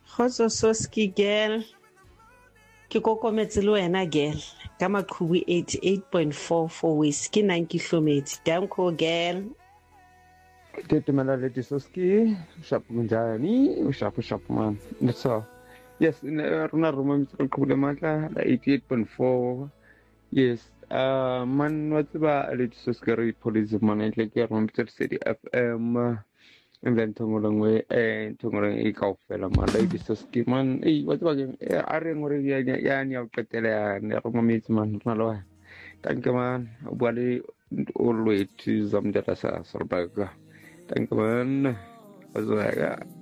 Kgotso Soski girl, ke kokometse le wena girl ka Maqhubu 88.4 for West ke nang ke hlometse danko girl. Tetemela leti Soski sharp kunjani sharp man that's all. Yes rona roma mitse qhubule matla la 88.4 yes man wa tseba leti Soski re police man e tle ke roma mitse city FM and then thongolongwe thongolong e kaofela man lady Soski man wa tseba ke a re ngore ya ni a qetela ya ne roma mitse man rona lo thank you man bua le always zamdela sa sorbaga thank you man.